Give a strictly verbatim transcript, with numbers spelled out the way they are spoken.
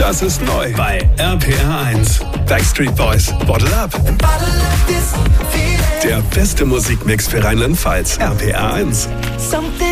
Das ist neu bei R P R eins. Backstreet Boys, Bottle Up. Der beste Musikmix für Rheinland-Pfalz. R P R eins.